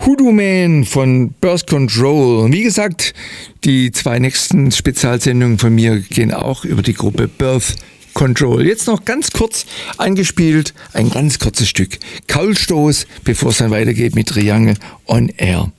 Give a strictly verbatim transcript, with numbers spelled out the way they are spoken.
Hoodoo Man von Birth Control. Wie gesagt, die zwei nächsten Spezialsendungen von mir gehen auch über die Gruppe Birth Control. Jetzt noch ganz kurz eingespielt, ein ganz kurzes Stück Kaulstoß, bevor es dann weitergeht mit Triangle on Air.